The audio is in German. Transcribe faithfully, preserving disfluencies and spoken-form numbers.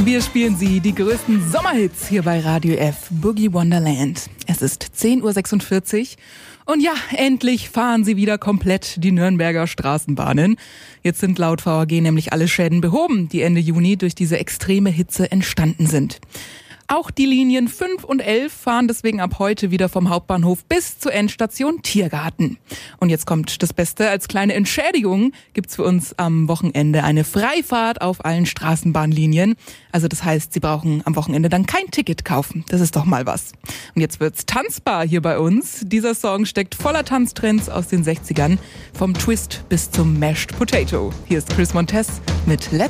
Wir spielen sie, die größten Sommerhits hier bei Radio F, Boogie Wonderland. Es ist zehn Uhr sechsundvierzig und ja, endlich fahren sie wieder komplett die Nürnberger Straßenbahnen. Jetzt sind laut V A G nämlich alle Schäden behoben, die Ende Juni durch diese extreme Hitze entstanden sind. Auch die Linien fünf und elf fahren deswegen ab heute wieder vom Hauptbahnhof bis zur Endstation Tiergarten. Und jetzt kommt das Beste. Als kleine Entschädigung gibt's für uns am Wochenende eine Freifahrt auf allen Straßenbahnlinien. Also das heißt, Sie brauchen am Wochenende dann kein Ticket kaufen. Das ist doch mal was. Und jetzt wird's tanzbar hier bei uns. Dieser Song steckt voller Tanztrends aus den sechzigern. Vom Twist bis zum Mashed Potato. Hier ist Chris Montez mit Let's